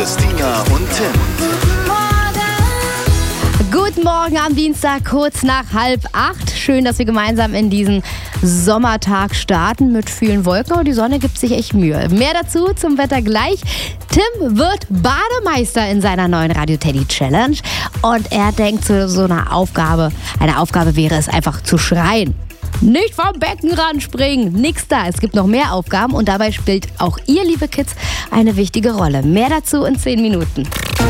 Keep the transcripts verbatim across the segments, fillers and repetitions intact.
Christina und Tim. Guten Morgen am Dienstag, kurz nach halb acht. Schön, dass wir gemeinsam in diesen Sommertag starten mit vielen Wolken. Und die Sonne gibt sich echt Mühe. Mehr dazu zum Wetter gleich. Tim wird Bademeister in seiner neuen Radio Teddy Challenge. Und er denkt zu so einer Aufgabe, eine Aufgabe wäre es einfach zu schreien. Nicht vom Beckenrand springen, nix da. Es gibt noch mehr Aufgaben und dabei spielt auch ihr, liebe Kids, eine wichtige Rolle. Mehr dazu in zehn Minuten.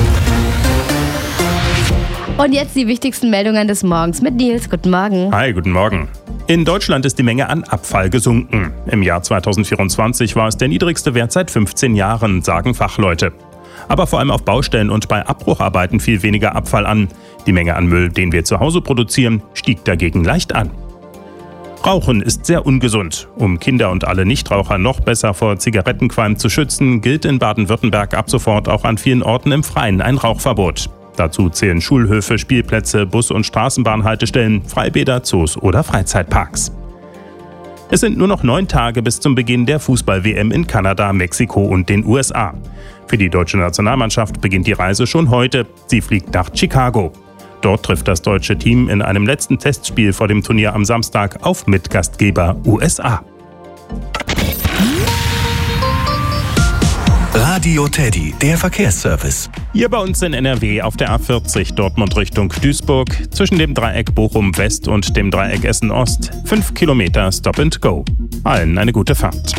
Und jetzt die wichtigsten Meldungen des Morgens mit Nils. Guten Morgen. Hi, guten Morgen. In Deutschland ist die Menge an Abfall gesunken. Im Jahr zweitausendvierundzwanzig war es der niedrigste Wert seit fünfzehn Jahren, sagen Fachleute. Aber vor allem auf Baustellen und bei Abbrucharbeiten fiel weniger Abfall an. Die Menge an Müll, den wir zu Hause produzieren, stieg dagegen leicht an. Rauchen ist sehr ungesund. Um Kinder und alle Nichtraucher noch besser vor Zigarettenqualm zu schützen, gilt in Baden-Württemberg ab sofort auch an vielen Orten im Freien ein Rauchverbot. Dazu zählen Schulhöfe, Spielplätze, Bus- und Straßenbahnhaltestellen, Freibäder, Zoos oder Freizeitparks. Es sind nur noch neun Tage bis zum Beginn der Fußball-W M in Kanada, Mexiko und den U S A. Für die deutsche Nationalmannschaft beginnt die Reise schon heute. Sie fliegt nach Chicago. Dort trifft das deutsche Team in einem letzten Testspiel vor dem Turnier am Samstag auf Mitgastgeber U S A. Radio Teddy, der Verkehrsservice. Hier bei uns in N R W auf der A vierzig Dortmund Richtung Duisburg zwischen dem Dreieck Bochum West und dem Dreieck Essen Ost. Fünf Kilometer Stop and Go. Allen eine gute Fahrt.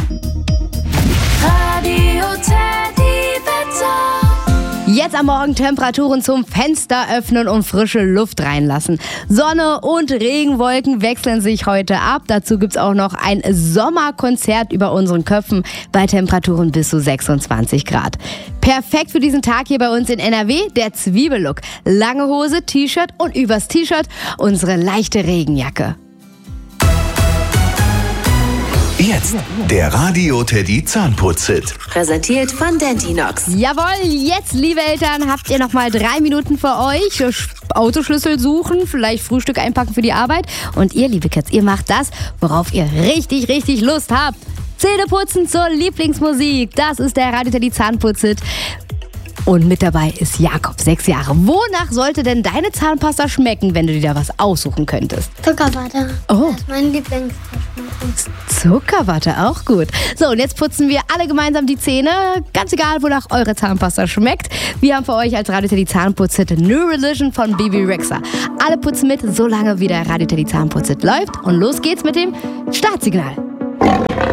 Radio Teddy Wetter. Jetzt am Morgen Temperaturen zum Fenster öffnen und frische Luft reinlassen. Sonne und Regenwolken wechseln sich heute ab. Dazu gibt's auch noch ein Sommerkonzert über unseren Köpfen bei Temperaturen bis zu sechsundzwanzig Grad. Perfekt für diesen Tag hier bei uns in N R W, der Zwiebellook. Lange Hose, T-Shirt und übers T-Shirt unsere leichte Regenjacke. Jetzt der Radio Teddy Zahnputz-Hit. Präsentiert von Dentinox. Jawohl, jetzt, liebe Eltern, habt ihr noch mal drei Minuten für euch. Autoschlüssel suchen, vielleicht Frühstück einpacken für die Arbeit. Und ihr, liebe Kids, ihr macht das, worauf ihr richtig, richtig Lust habt. Zähneputzen zur Lieblingsmusik. Das ist der Radio Teddy Zahnputz-Hit. Und mit dabei ist Jakob, sechs Jahre. Wonach sollte denn deine Zahnpasta schmecken, wenn du dir da was aussuchen könntest? Zuckerwatte. Oh. Das ist mein Lieblingsgeschmack. Zuckerwatte, auch gut. So, und jetzt putzen wir alle gemeinsam die Zähne. Ganz egal, wonach eure Zahnpasta schmeckt. Wir haben für euch als Radio Teddy Zahnputz-Hit New Religion von Bibi Rexha. Alle putzen mit, solange wie der Radio Teddy Zahnputz-Hit läuft. Und los geht's mit dem Startsignal.